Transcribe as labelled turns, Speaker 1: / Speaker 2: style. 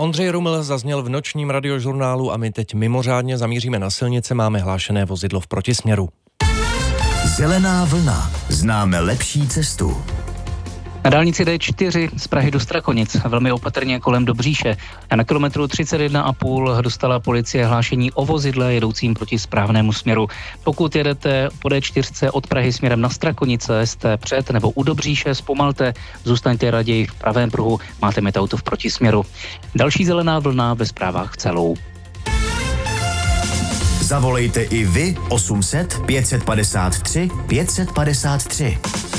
Speaker 1: Ondřej Ruml zazněl v nočním radiožurnálu a my teď mimořádně zamíříme na silnice, máme hlášené vozidlo v protisměru.
Speaker 2: Zelená vlna. Známe lepší cestu.
Speaker 3: Na dálnici D4 z Prahy do Strakonic, velmi opatrně kolem Dobříše. A na kilometru 31,5 dostala policie hlášení o vozidle jedoucím proti správnému směru. Pokud jedete po D4 od Prahy směrem na Strakonice, jste před nebo u Dobříše, zpomalte, zůstaňte raději v pravém pruhu, máte mít auto v protisměru. Další zelená vlna ve zprávách celou.
Speaker 2: Zavolejte i vy 800 553 553.